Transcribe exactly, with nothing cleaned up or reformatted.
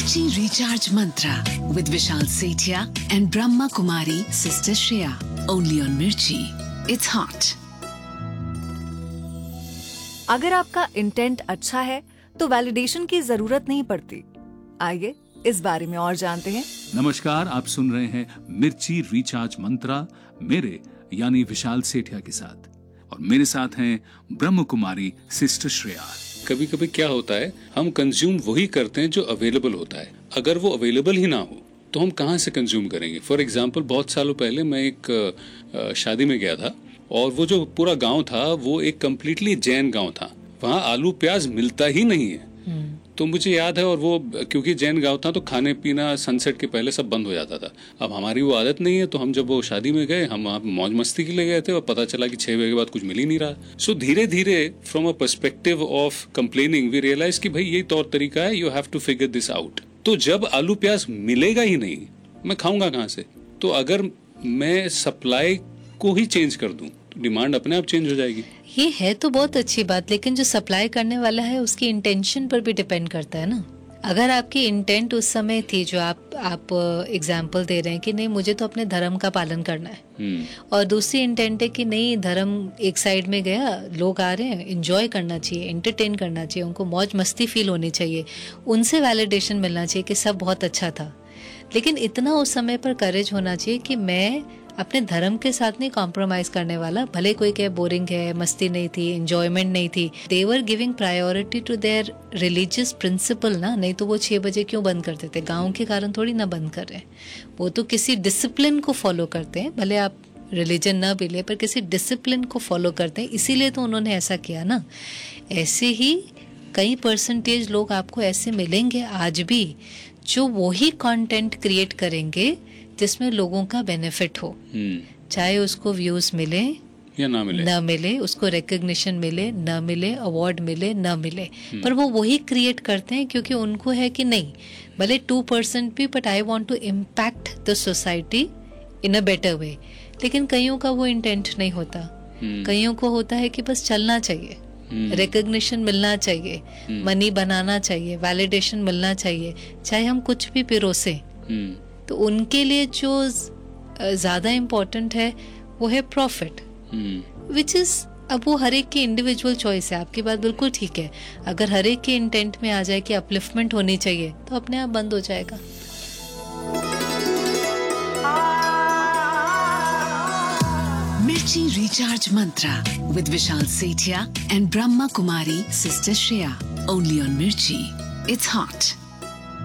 Mirchi Recharge Mantra with Vishal Sethia and Brahma Kumari Sister Shreya. Only on Mirchi. It's hot. अगर आपका intent अच्छा है तो validation की जरूरत नहीं पड़ती। आइए इस बारे में और जानते हैं। नमस्कार, आप सुन रहे हैं मिर्ची रिचार्ज मंत्रा मेरे यानी विशाल सेठिया के साथ, और मेरे साथ हैं ब्रह्म कुमारी सिस्टर श्रेया। कभी कभी क्या होता है, हम कंज्यूम वही करते हैं जो अवेलेबल होता है। अगर वो अवेलेबल ही ना हो तो हम कहाँ से कंज्यूम करेंगे। फॉर एग्जाम्पल, बहुत सालों पहले मैं एक शादी में गया था और वो जो पूरा गांव था वो एक कम्प्लीटली जैन गांव था। वहाँ आलू प्याज मिलता ही नहीं है। तो मुझे याद है, और वो क्योंकि जैन गांव था तो खाने पीना सनसेट के पहले सब बंद हो जाता था। अब हमारी वो आदत नहीं है, तो हम जब वो शादी में गए, हम वहाँ मौज मस्ती के लिए गए थे और पता चला कि छह बजे के बाद कुछ मिल ही नहीं रहा। सो धीरे धीरे from a perspective of complaining we realise कि भाई यही तौर तरीका है, you have to figure this out. तो जब आलू प्याज मिलेगा ही नहीं, मैं खाऊंगा कहाँ से? तो अगर मैं सप्लाई को ही चेंज कर दूं तो डिमांड अपने आप चेंज हो जाएगी। ये है तो बहुत अच्छी बात, लेकिन जो सप्लाई करने वाला है उसकी इंटेंशन पर भी डिपेंड करता है ना। अगर आपकी इंटेंट उस समय थी, जो आप आप एग्जाम्पल दे रहे हैं कि नहीं मुझे तो अपने धर्म का पालन करना है, और दूसरी इंटेंट है कि नहीं धर्म एक साइड में गया, लोग आ रहे हैं, एंजॉय करना चाहिए, एंटरटेन करना चाहिए, उनको मौज मस्ती फील होनी चाहिए, उनसे वैलिडेशन मिलना चाहिए कि सब बहुत अच्छा था। लेकिन इतना उस समय पर करेज होना चाहिए कि मैं अपने धर्म के साथ नहीं कॉम्प्रोमाइज करने वाला। भले कोई कहे बोरिंग है, मस्ती नहीं थी, एंजॉयमेंट नहीं थी, दे were giving priority to their religious principal ना। नहीं तो वो छह बजे क्यों बंद करते थे? गाँव के कारण थोड़ी ना बंद कर रहे हैं, वो तो किसी डिसिप्लिन को फॉलो करते हैं। भले आप रिलीजन ना भी ले, पर किसी डिसिप्लिन को फॉलो करते हैं, इसीलिए तो उन्होंने ऐसा किया ना। ऐसे ही कई परसेंटेज लोग आपको ऐसे मिलेंगे आज भी जो वही कंटेंट क्रिएट करेंगे जिसमें लोगों का बेनिफिट हो, चाहे उसको व्यूज मिले या ना मिले ना मिले, उसको रिकग्निशन मिले ना मिले, अवार्ड मिले ना मिले, पर वो वही क्रिएट करते हैं क्योंकि उनको है कि नहीं भले टू परसेंट भी, but I want to impact the society in a better way. लेकिन कईयों का वो इंटेंट नहीं होता। कईयों को होता है कि बस चलना चाहिए, रिकग्निशन मिलना चाहिए, मनी बनाना चाहिए, वैलिडेशन मिलना चाहिए, चाहे हम कुछ भी पिरोसे। तो उनके लिए जो ज्यादा इम्पोर्टेंट है वो है प्रॉफिट, विच इज अब वो हर एक की इंडिविजुअल चॉइस है। आपकी बात बिल्कुल ठीक है। अगर हर एक के इंटेंट में आ जाए कि अपलिफ्टमेंट होनी चाहिए तो अपने आप बंद हो जाएगा। Mirchi Recharge Mantra with Vishal Sethia and Brahma Kumari Sister Shreya. Only on Mirchi. It's hot.